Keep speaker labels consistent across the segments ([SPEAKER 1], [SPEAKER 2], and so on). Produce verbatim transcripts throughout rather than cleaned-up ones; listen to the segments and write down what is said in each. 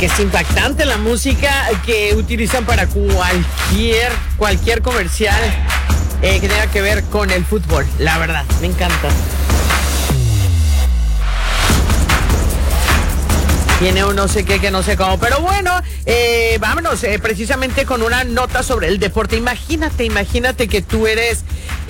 [SPEAKER 1] que es impactante la música que utilizan para cualquier, cualquier comercial eh, que tenga que ver con el fútbol. La verdad, me encanta. Tiene un no sé qué, que no sé cómo. Pero bueno, eh, vámonos eh, precisamente con una nota sobre el deporte. Imagínate, imagínate que tú eres,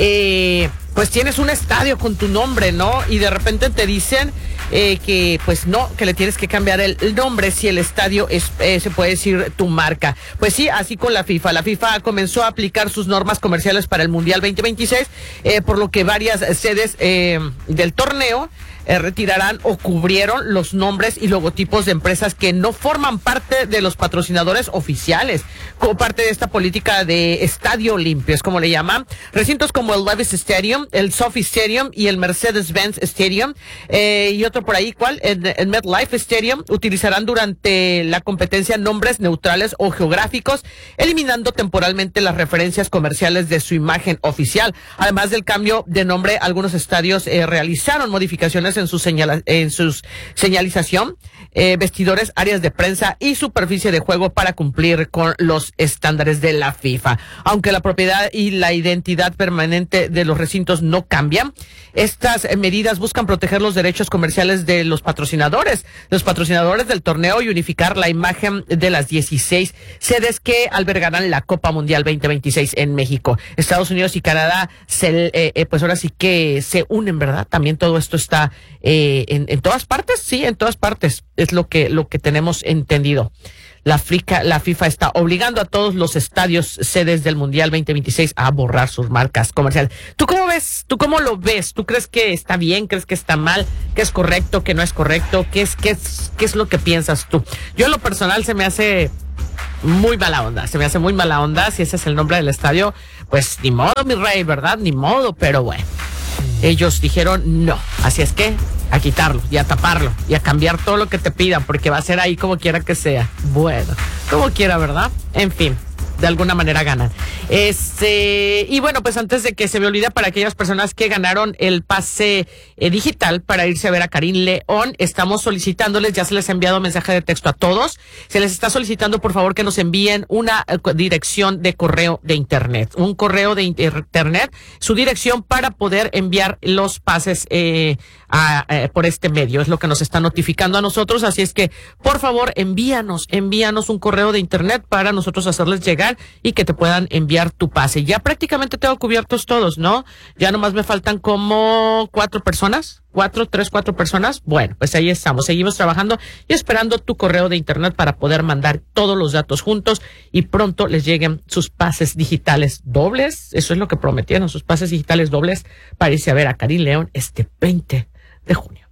[SPEAKER 1] eh, pues tienes un estadio con tu nombre, ¿no? Y de repente te dicen eh, que, pues no, que le tienes que cambiar el, el nombre si el estadio es, eh, se puede decir tu marca. Pues sí, así con la FIFA. La FIFA comenzó a aplicar sus normas comerciales para el Mundial veinte veintiséis, eh, por lo que varias sedes eh, del torneo Eh, retirarán o cubrieron los nombres y logotipos de empresas que no forman parte de los patrocinadores oficiales, como parte de esta política de estadio limpio, es como le llaman. Recintos como el Levi's Stadium, el SoFi Stadium y el Mercedes-Benz Stadium, eh, y otro por ahí, ¿cuál? El, el MetLife Stadium, utilizarán durante la competencia nombres neutrales o geográficos, eliminando temporalmente las referencias comerciales de su imagen oficial. Además del cambio de nombre, algunos estadios eh, realizaron modificaciones en su señala, en sus señalización, eh, vestidores, áreas de prensa y superficie de juego para cumplir con los estándares de la FIFA. Aunque la propiedad y la identidad permanente de los recintos no cambian, estas medidas buscan proteger los derechos comerciales de los patrocinadores, los patrocinadores del torneo, y unificar la imagen de las dieciséis sedes que albergarán la Copa Mundial veinte veintiséis en México. Estados Unidos y Canadá se, eh, eh, pues ahora sí que se unen, ¿verdad? También todo esto está Eh, en, en todas partes, sí, en todas partes, es lo que, lo que tenemos entendido. La FIFA, la FIFA está obligando a todos los estadios sedes del Mundial veinte veintiséis a borrar sus marcas comerciales. ¿Tú cómo ves? ¿Tú cómo lo ves? ¿Tú crees que está bien? ¿Crees que está mal? ¿Qué es correcto? ¿Qué no es correcto? ¿Qué es, qué es, qué es lo que piensas tú? Yo en lo personal se me hace muy mala onda, se me hace muy mala onda. Si ese es el nombre del estadio, pues ni modo, mi rey, ¿verdad? Ni modo, pero bueno. Ellos dijeron no, así es que a quitarlo y a taparlo y a cambiar todo lo que te pidan, porque va a ser ahí como quiera que sea. Bueno, como quiera, ¿verdad? En fin, de alguna manera ganan. Este, y bueno, pues antes de que se me olvide, para aquellas personas que ganaron el pase eh, digital para irse a ver a Karim León, estamos solicitándoles, ya se les ha enviado mensaje de texto a todos, se les está solicitando por favor que nos envíen una eh, dirección de correo de internet, un correo de internet, su dirección para poder enviar los pases eh, a, eh, por este medio, es lo que nos está notificando a nosotros, así es que por favor envíanos, envíanos un correo de internet para nosotros hacerles llegar y que te puedan enviar tu pase. Ya prácticamente tengo cubiertos todos, ¿no? Ya nomás me faltan como cuatro personas, cuatro, tres, cuatro personas. Bueno, pues ahí estamos, seguimos trabajando y esperando tu correo de internet para poder mandar todos los datos juntos y pronto les lleguen sus pases digitales dobles. Eso es lo que prometieron, sus pases digitales dobles para irse a ver a Karim León este veinte de junio.